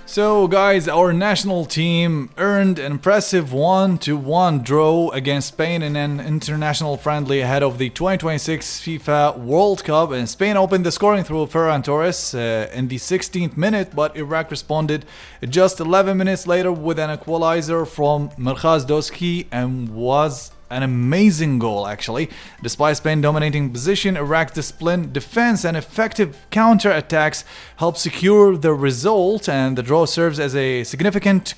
So, guys, our national team earned an impressive 1-1 draw against Spain in an international friendly ahead of the 2026 FIFA World Cup. And Spain opened the scoring through Ferran Torres in the 16th minute, but Iraq responded just 11 minutes later with an equalizer from Mirkhaz Doski, and was an amazing goal, actually. Despite Spain dominating position, Iraq's disciplined defense and effective counter-attacks helped secure the result, and the draw serves as a significant